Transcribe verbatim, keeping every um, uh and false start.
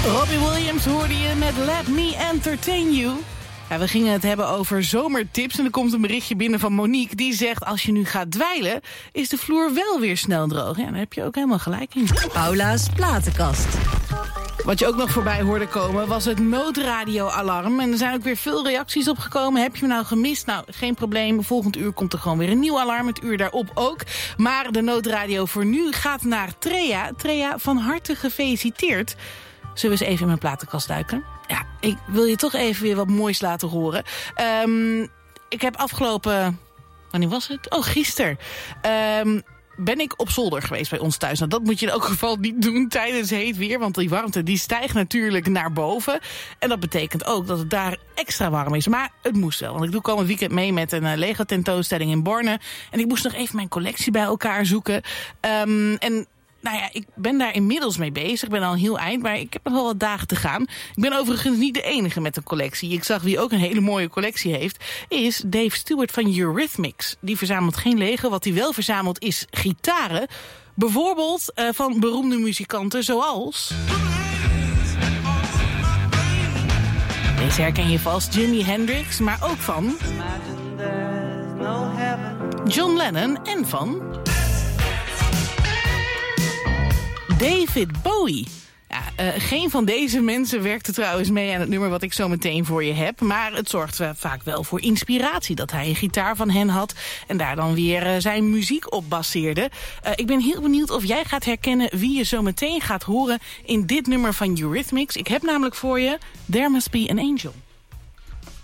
Robbie Williams hoorde je met Let Me Entertain You. Ja, we gingen het hebben over zomertips en er komt een berichtje binnen van Monique. Die zegt, als je nu gaat dweilen, is de vloer wel weer snel droog. Ja, daar heb je ook helemaal gelijk in. Paula's platenkast. Wat je ook nog voorbij hoorde komen was het noodradioalarm. En er zijn ook weer veel reacties op gekomen. Heb je me nou gemist? Nou, geen probleem. Volgend uur komt er gewoon weer een nieuw alarm. Het uur daarop ook. Maar de noodradio voor nu gaat naar Trea. Trea, van harte gefeliciteerd. Zullen we eens even in mijn platenkast duiken? Ja, ik wil je toch even weer wat moois laten horen. Um, ik heb afgelopen... Wanneer was het? Oh, gisteren. Um, ben ik op zolder geweest bij ons thuis. Nou, dat moet je in elk geval niet doen tijdens heet weer. Want die warmte die stijgt natuurlijk naar boven. En dat betekent ook dat het daar extra warm is. Maar het moest wel. Want ik doe komend weekend mee met een uh, Lego tentoonstelling in Borne. En ik moest nog even mijn collectie bij elkaar zoeken. Um, en... Nou ja, ik ben daar inmiddels mee bezig. Ik ben al een heel eind, maar ik heb nog wel wat dagen te gaan. Ik ben overigens niet de enige met een collectie. Ik zag wie ook een hele mooie collectie heeft, is Dave Stewart van Eurythmics. Die verzamelt geen Lego. Wat hij wel verzamelt is gitaren. Bijvoorbeeld uh, van beroemde muzikanten zoals... Deze herken je vast, Jimi Hendrix, maar ook van... John Lennon en van... David Bowie. Ja, uh, geen van deze mensen werkte trouwens mee aan het nummer wat ik zo meteen voor je heb. Maar het zorgt uh, vaak wel voor inspiratie dat hij een gitaar van hen had. En daar dan weer uh, zijn muziek op baseerde. Uh, ik ben heel benieuwd of jij gaat herkennen wie je zo meteen gaat horen in dit nummer van Eurythmics. Ik heb namelijk voor je There Must Be an Angel.